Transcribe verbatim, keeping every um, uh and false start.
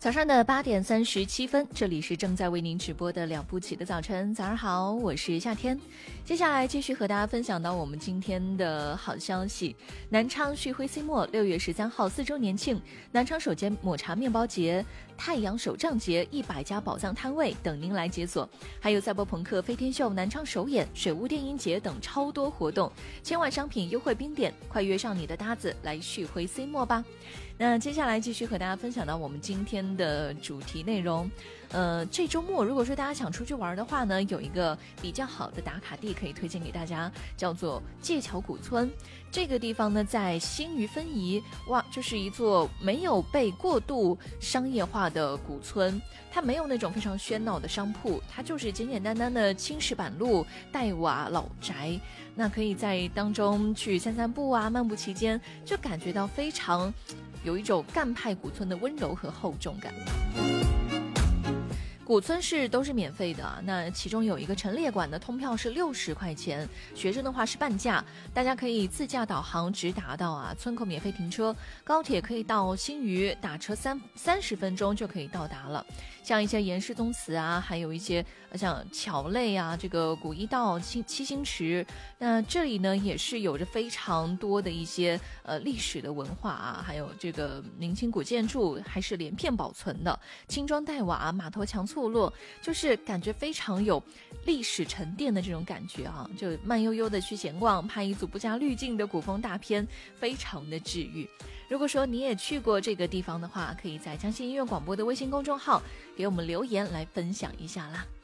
早上的八点三十七分，这里是正在为您直播的了不起的早晨。早上好，我是夏天。接下来继续和大家分享到我们今天的好消息。南昌旭辉 C 墨六月十三号四周年庆，南昌首间抹茶面包节、太阳手账节，一百家宝藏摊位等您来解锁。还有赛博朋克飞天秀南昌首演、水屋电音节等超多活动，千万商品优惠冰点，快约上你的搭子来旭辉 C 墨吧。那接下来继续和大家分享到我们今天的主题内容。呃，这周末如果说大家想出去玩的话呢，有一个比较好的打卡地可以推荐给大家，叫做界桥古村。这个地方呢在新余分宜，哇，就是一座没有被过度商业化的古村，它没有那种非常喧闹的商铺，它就是简简单单的青石板路带瓦老宅。那可以在当中去散散步啊，漫步其间，就感觉到非常有一种赣派古村的温柔和厚重感。古村是都是免费的啊，那其中有一个陈列馆的通票是六十块钱，学生的话是半价，大家可以自驾导航直达到啊，村口免费停车，高铁可以到新余，打车三三十分钟就可以到达了。像一些严氏宗祠啊，还有一些像桥类啊，这个古一道、七七星池，那这里呢也是有着非常多的一些呃历史的文化啊，还有这个明清古建筑还是连片保存的，青砖黛瓦、马头墙错落，就是感觉非常有历史沉淀的这种感觉啊，就慢悠悠的去闲逛，拍一组不加滤镜的古风大片，非常的治愈。如果说你也去过这个地方的话，可以在江西音乐广播的微信公众号给我们留言来分享一下啦。